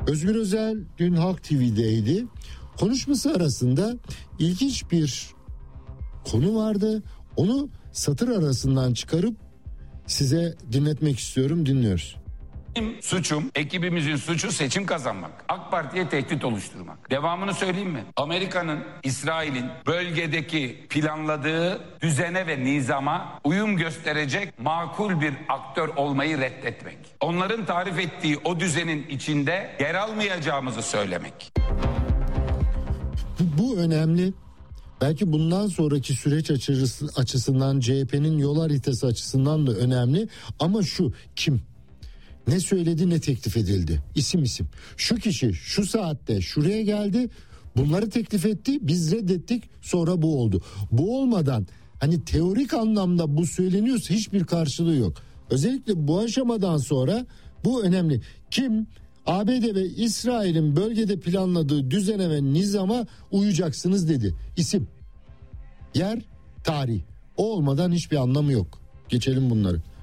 Özgür Özel dün Halk TV'deydi. Konuşması arasında ilginç bir konu vardı. Onu satır arasından çıkarıp size dinletmek istiyorum. Dinliyoruz. Benim suçum, ekibimizin suçu seçim kazanmak. AK Parti'ye tehdit oluşturmak. Devamını söyleyeyim mi? Amerika'nın, İsrail'in bölgedeki planladığı düzene ve nizama uyum gösterecek makul bir aktör olmayı reddetmek. Onların tarif ettiği o düzenin içinde yer almayacağımızı söylemek. Bu önemli. Belki bundan sonraki süreç açısından CHP'nin yol haritası açısından da önemli. Ama şu kim? Ne söyledi, ne teklif edildi? İsim. Şu kişi şu saatte şuraya geldi. Bunları teklif etti. Biz reddettik. Sonra bu oldu. Bu olmadan hani teorik anlamda bu söyleniyorsa hiçbir karşılığı yok. Özellikle bu aşamadan sonra bu önemli. Kim? ABD ve İsrail'in bölgede planladığı düzene ve nizama uyacaksınız dedi. İsim, yer, tarih. O olmadan hiçbir anlamı yok. Geçelim bunları.